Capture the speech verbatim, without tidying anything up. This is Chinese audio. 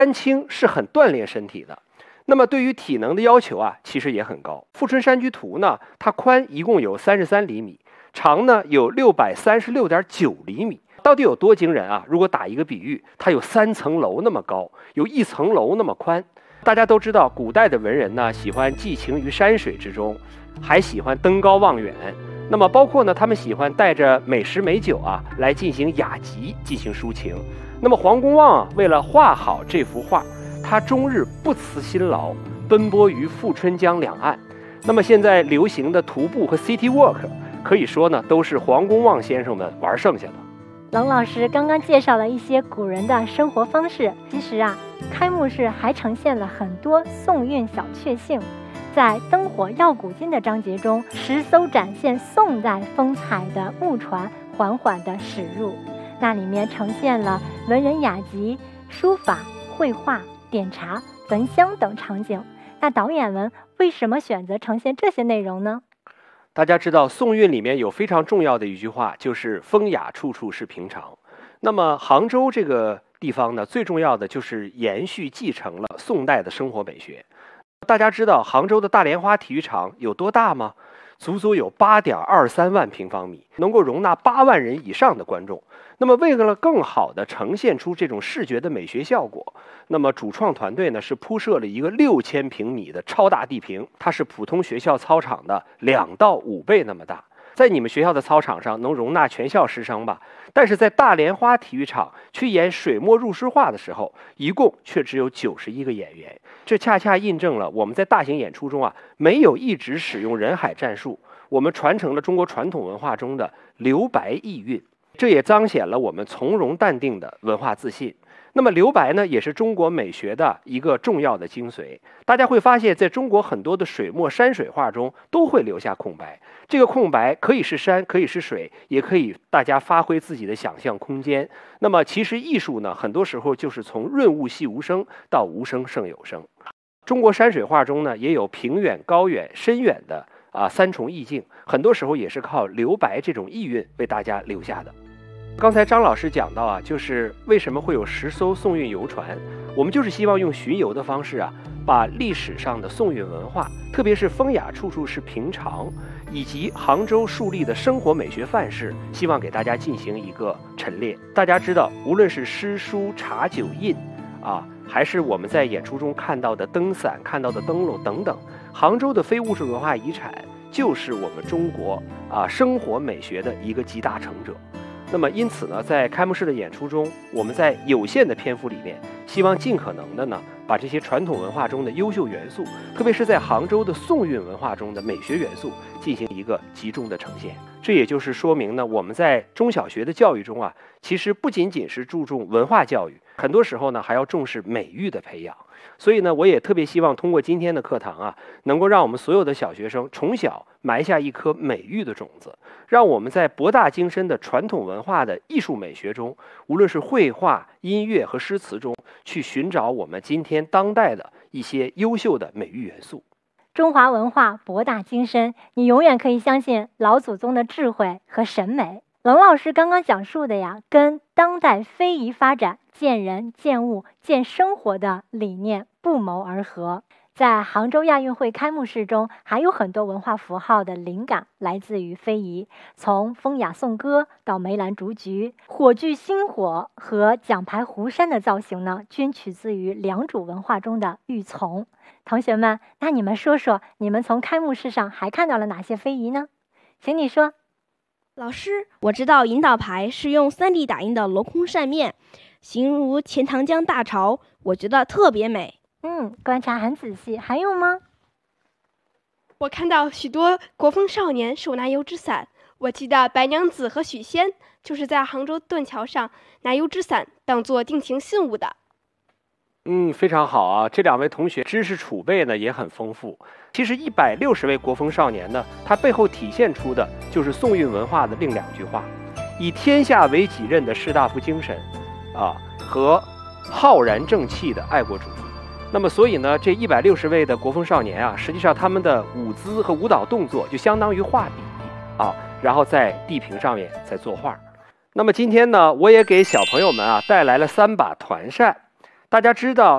山青是很锻炼身体的。那么对于体能的要求啊，其实也很高。富春山居图呢，它宽一共有三十三厘米，长呢有六百三十六点九厘米。到底有多惊人啊？如果打一个比喻，它有三层楼那么高，有一层楼那么宽。大家都知道，古代的文人呢，喜欢寄情于山水之中，还喜欢登高望远。那么包括呢，他们喜欢带着美食美酒啊，来进行雅集，进行抒情。那么黄公望啊，为了画好这幅画，他终日不辞辛劳，奔波于富春江两岸。那么现在流行的徒步和 City Walk， 可以说呢，都是黄公望先生们玩剩下的。 冷老师刚刚介绍了一些古人的生活方式，其实啊，开幕式还呈现了很多宋韵小确幸。在灯火耀古今的章节中，十艘展现宋代风采的木船缓缓地驶入，那里面呈现了文人雅集、书法、绘画、点茶、焚香等场景。那导演们为什么选择呈现这些内容呢？ 大家知道，宋韵里面有非常重要的一句话，就是风雅处处是平常。那么杭州这个地方呢，最重要的就是延续继承了宋代的生活美学。大家知道杭州的大莲花体育场有多大吗？足足有八点二三万平方米，能够容纳八万人以上的观众。那么为了更好地呈现出这种视觉的美学效果，那么主创团队呢是铺设了一个六千平米的超大地屏，它是普通学校操场的两到五倍那么大。在你们学校的操场上能容纳全校师生吧，但是在大莲花体育场去演水墨入诗画的时候，一共却只有九十一个演员。这恰恰印证了我们在大型演出中啊，没有一直使用人海战术，我们传承了中国传统文化中的留白意蕴，这也彰显了我们从容淡定的文化自信。那么留白呢，也是中国美学的一个重要的精髓。大家会发现，在中国很多的水墨山水画中都会留下空白，这个空白可以是山，可以是水，也可以大家发挥自己的想象空间。那么其实艺术呢，很多时候就是从润物细无声到无声胜有声。中国山水画中呢，也有平远、高远、深远的啊三重意境，很多时候也是靠留白这种意蕴为大家留下的。刚才张老师讲到啊，就是为什么会有十艘宋韵游船，我们就是希望用巡游的方式啊，把历史上的宋韵文化，特别是风雅处处是平常，以及杭州树立的生活美学范式，希望给大家进行一个陈列。大家知道，无论是诗书茶酒印啊，还是我们在演出中看到的灯伞、看到的灯笼等等，杭州的非物质文化遗产就是我们中国啊生活美学的一个集大成者。那么因此呢，在开幕式的演出中，我们在有限的篇幅里面，希望尽可能的呢，把这些传统文化中的优秀元素，特别是在杭州的宋韵文化中的美学元素，进行一个集中的呈现。这也就是说明呢，我们在中小学的教育中啊，其实不仅仅是注重文化教育，很多时候呢，还要重视美育的培养。所以呢，我也特别希望通过今天的课堂啊，能够让我们所有的小学生从小埋下一颗美育的种子，让我们在博大精深的传统文化的艺术美学中，无论是绘画、音乐和诗词中，去寻找我们今天当代的一些优秀的美育元素。 中华文化博大精深，你永远可以相信老祖宗的智慧和审美。冷老师刚刚讲述的呀，跟当代非遗发展见人、见物、见生活的理念不谋而合。在杭州亚运会开幕式中，还有很多文化符号的灵感来自于非遗，从风雅颂歌到梅兰竹菊，火炬星火和奖牌湖山的造型呢，均取自于良渚文化中的玉琮。同学们，那你们说说，你们从开幕式上还看到了哪些非遗呢？请你说。 老师，我知道引导牌是用 三 D 打印的镂空扇面，形如钱塘江大潮，我觉得特别美。 嗯，观察很仔细。还有吗？ 我看到许多国风少年手拿油纸伞，我记得白娘子和许仙就是在杭州盾桥上拿油纸伞当做定情信物的。 嗯，非常好啊！这两位同学知识储备呢也很丰富。其实一百六十位国风少年呢，它背后体现出的就是宋韵文化的另两句话：以天下为己任的士大夫精神，啊，和浩然正气的爱国主义。那么，所以呢，这一百六十位的国风少年啊，实际上他们的舞姿和舞蹈动作就相当于画笔啊，然后在地屏上面在作画。那么今天呢，我也给小朋友们啊带来了三把团扇。大家知道